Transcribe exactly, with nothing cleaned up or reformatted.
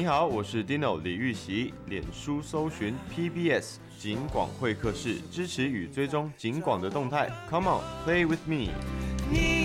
好，我是 Dino 李玉玺，脸书搜寻 P B S 警广会客室，支持与追踪警广的动态。Come on, play with me。